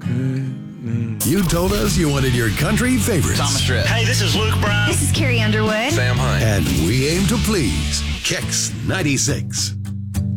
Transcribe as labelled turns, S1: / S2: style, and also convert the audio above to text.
S1: You told us you wanted your country favorites.
S2: Thomas Rhett.
S3: Hey, this is Luke Bryan.
S4: This is Carrie Underwood.
S2: Sam Hunt.
S1: And we aim to please Kix 96.